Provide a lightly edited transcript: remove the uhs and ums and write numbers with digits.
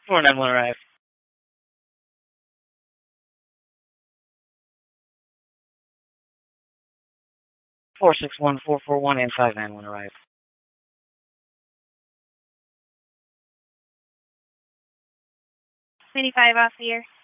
491 arrived. 461, and 591 arrived. 25 off the air.